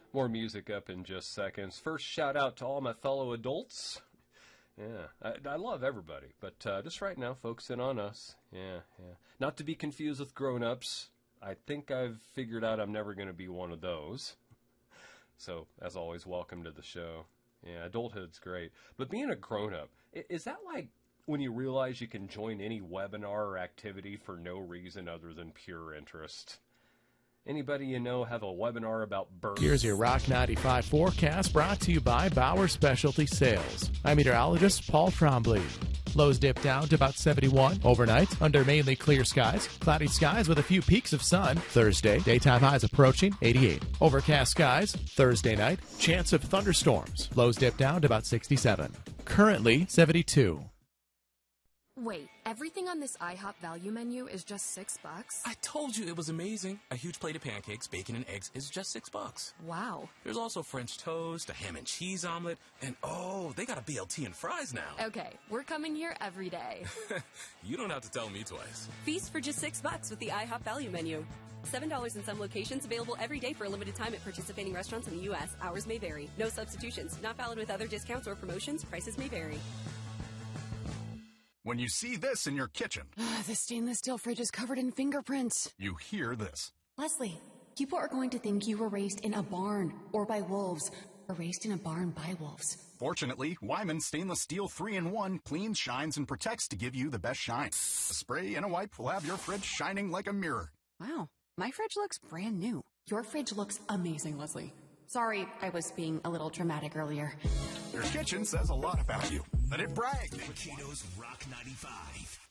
More music up in just seconds. First, shout out to all my fellow adults. Yeah, I love everybody, but just right now, focus in on us. Yeah. Not to be confused with grown-ups. I think I've figured out I'm never going to be one of those. So, as always, welcome to the show. Yeah, adulthood's great. But being a grown-up, is that like when you realize you can join any webinar or activity for no reason other than pure interest? Anybody you know have a webinar about birds? Here's your Rock 95 forecast brought to you by Bauer Specialty Sales. I'm meteorologist Paul Trombley. Lows dip down to about 71 overnight under mainly clear skies. Cloudy skies with a few peaks of sun. Thursday, daytime highs approaching 88. Overcast skies. Thursday night, chance of thunderstorms. Lows dip down to about 67. Currently 72. Wait, everything on this IHOP value menu is just $6? I told you it was amazing. A huge plate of pancakes, bacon, and eggs is just $6. Wow. There's also French toast, a ham and cheese omelet, and oh, they got a BLT and fries now. Okay, we're coming here every day. You don't have to tell me twice. Feast for just $6 with the IHOP value menu. $7 in some locations, available every day for a limited time at participating restaurants in the U.S. Hours may vary. No substitutions. Not valid with other discounts or promotions. Prices may vary. When you see this in your kitchen, The stainless steel fridge is covered in fingerprints. you hear this. Leslie, people are going to think you were raised in a barn or by wolves, or raised in a barn by wolves. Fortunately, Wyman Stainless Steel 3-in-1 cleans, shines, and protects to give you the best shine. A spray and a wipe will have your fridge shining like a mirror. Wow, my fridge looks brand new. Your fridge looks amazing, Leslie. Sorry, I was being a little dramatic earlier. Your kitchen says a lot about you. Let it brag. Kato's Rock 95.